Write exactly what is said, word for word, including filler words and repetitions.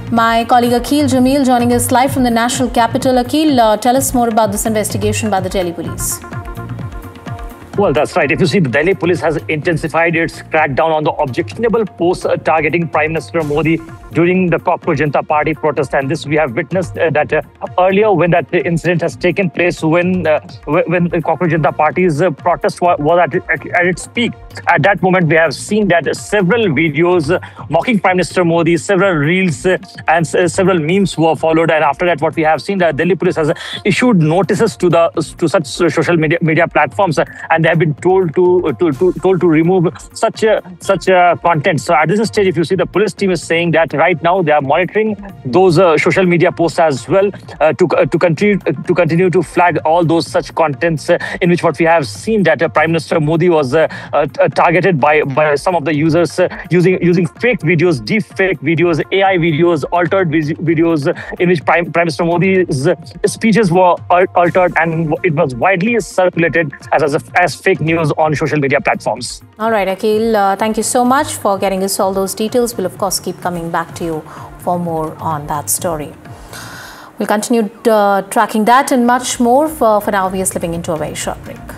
My colleague Akhil Jamil joining us live from the national capital. Akhil, uh, tell us more about this investigation by the Delhi police. Well, that's right. If you see, the Delhi police has intensified its crackdown on the objectionable posts uh, targeting Prime Minister Modi during the Cockroach Janata Party protest. And this we have witnessed uh, that uh, earlier when that incident has taken place, when uh, when the Cockroach Janata Party's uh, protest was, was at, at, at its peak. At that moment, we have seen that several videos uh, mocking Prime Minister Modi, several reels uh, and uh, several memes were followed. And after that, what we have seen, that Delhi police has uh, issued notices to the to such social media media platforms, uh, and they have been told to, to, to told to remove such uh, such uh, content. So at this stage, if you see, the police team is saying that right now they are monitoring those uh, social media posts as well uh, to uh, to continue uh, to continue to flag all those such contents uh, in which what we have seen that uh, Prime Minister Modi was uh, uh, targeted by by some of the users uh, using using fake videos, deep fake videos, A I videos, altered videos uh, in which Prime, Prime Minister Modi's uh, speeches were altered, and it was widely circulated as as, a, as fake news on social media platforms. All right, Akhil, uh, thank you so much for getting us all those details. We'll of course keep coming back to you for more on that story. We'll continue uh, tracking that and much more. For, for now, we are slipping into a very short break.